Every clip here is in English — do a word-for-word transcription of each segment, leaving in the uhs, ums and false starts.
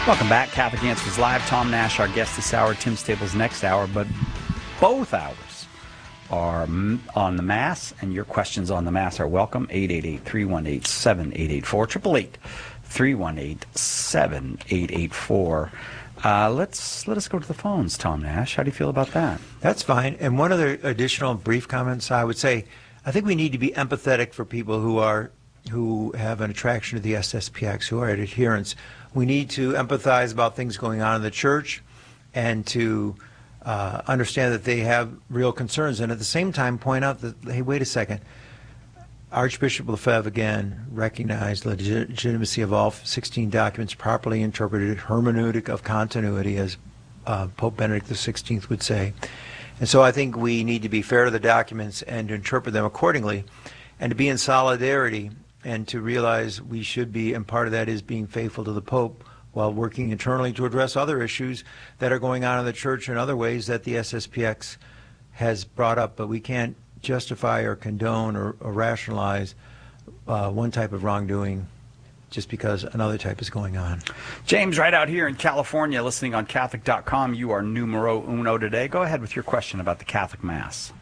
Welcome back. Catholic Answers Live. Tom Nash, our guest this hour. Tim Staples next hour. But both hours are on the Mass, and your questions on the Mass are welcome. eight eight eight, three one eight, seven eight eight four. eight eight eight, three one eight, seven eight eight four. Uh, let's let us go to the phones, Tom Nash. How do you feel about that? That's fine. And one other additional brief comments, I would say, I think we need to be empathetic for people who are who have an attraction to the S S P X, who are adherents. We need to empathize about things going on in the church and to uh, understand that they have real concerns, and at the same time point out that, hey, wait a second, Archbishop Lefebvre again recognized the legitimacy of all sixteen documents properly interpreted, hermeneutic of continuity, as uh, Pope Benedict the sixteenth would say. And so I think we need to be fair to the documents and to interpret them accordingly, and to be in solidarity, and to realize we should be, and part of that is being faithful to the Pope while working internally to address other issues that are going on in the church in other ways that the S S P X has brought up. But we can't justify or condone or, or rationalize uh, one type of wrongdoing just because another type is going on. James, right out here in California, listening on Catholic dot com, you are numero uno today. Go ahead with your question about the Catholic Mass.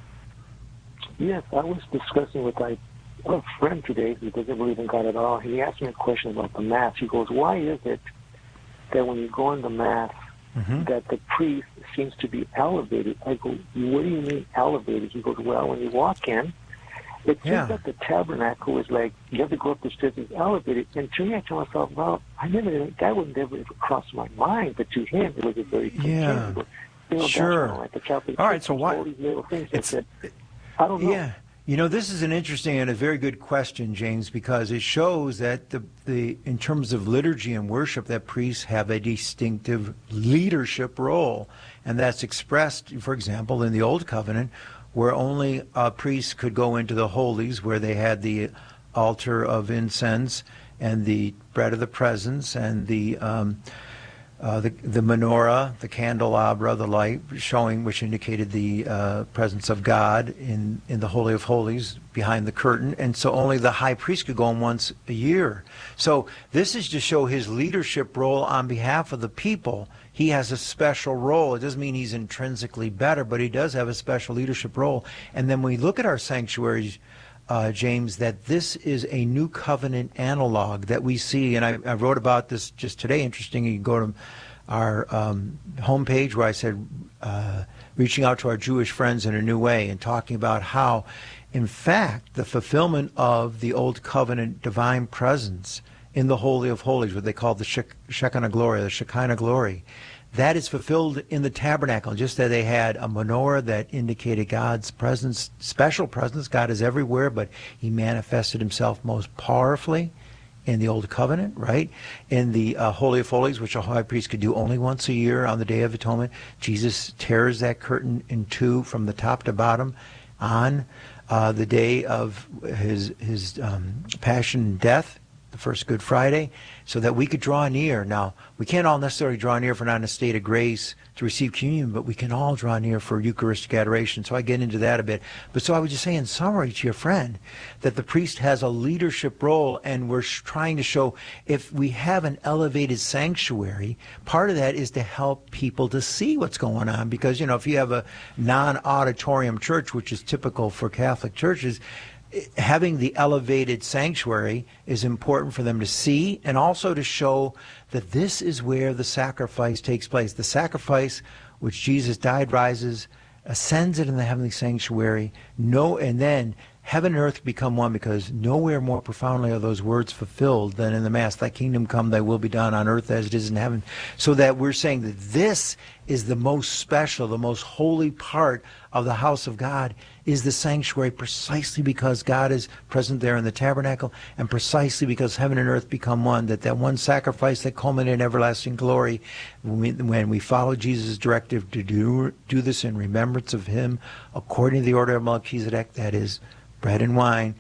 Yes, I was discussing with my a friend today who doesn't believe in God at all. He asked me a question about the Mass. He goes, why is it that when you go in the Mass, mm-hmm. that the priest seems to be elevated? I go, what do you mean elevated? He goes, well, when you walk in, it seems yeah. that the tabernacle is like, you have to go up the stairs, it's elevated. And to me, I tell myself, well, I never, that would never cross my mind, but to him, it was a very yeah. you know, sure. that's like the Catholic all right, so why? All these little things. It's, I, said, I don't know. Yeah. You know, this is an interesting and a very good question, James, because it shows that the, the in terms of liturgy and worship, that priests have a distinctive leadership role. And that's expressed, for example, in the Old Covenant, where only uh, priests could go into the holies, where they had the altar of incense and the bread of the presence and the um, Uh, the, the menorah, the candelabra, the light showing, which indicated the uh, presence of God in, in the Holy of Holies behind the curtain. And so only the high priest could go in once a year. So this is to show his leadership role on behalf of the people. He has a special role. It doesn't mean he's intrinsically better, but he does have a special leadership role. And then when we look at our sanctuaries, Uh, James, that this is a new covenant analog that we see, and I, I wrote about this just today. Interesting, you can go to our um, homepage where I said uh, reaching out to our Jewish friends in a new way and talking about how, in fact, the fulfillment of the Old Covenant divine presence in the Holy of Holies, what they call the Shek- Shekinah glory, the Shekinah glory, that is fulfilled in the tabernacle, just that they had a menorah that indicated God's presence, special presence. God is everywhere, but he manifested himself most powerfully in the Old Covenant, right? In the uh, Holy of Holies, which a high priest could do only once a year on the Day of Atonement. Jesus tears that curtain in two from the top to bottom on uh, the day of his, his um, passion and death, the first Good Friday, so that we could draw near. Now, we can't all necessarily draw near if we're not in a state of grace to receive communion, but we can all draw near for Eucharistic adoration. So I get into that a bit. But so I would just say in summary to your friend that the priest has a leadership role, and we're trying to show if we have an elevated sanctuary, part of that is to help people to see what's going on. Because, you know, if you have a non-auditorium church, which is typical for Catholic churches, having the elevated sanctuary is important for them to see, and also to show that this is where the sacrifice takes place. The sacrifice which Jesus died, rises, ascends it in the heavenly sanctuary, no, and then heaven and earth become one, because nowhere more profoundly are those words fulfilled than in the Mass. Thy kingdom come, thy will be done on earth as it is in heaven. So that we're saying that this is the most special, the most holy part of the house of God, is the sanctuary, precisely because God is present there in the tabernacle, and precisely because heaven and earth become one, that that one sacrifice that culminated in everlasting glory, when we, when we follow Jesus' directive to do, do this in remembrance of him, according to the order of Melchizedek, that is bread and wine,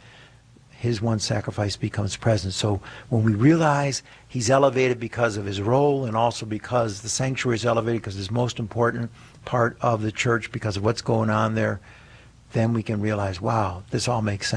his one sacrifice becomes present. So when we realize he's elevated because of his role, and also because the sanctuary is elevated because it's the most important part of the church because of what's going on there, then we can realize, wow, this all makes sense.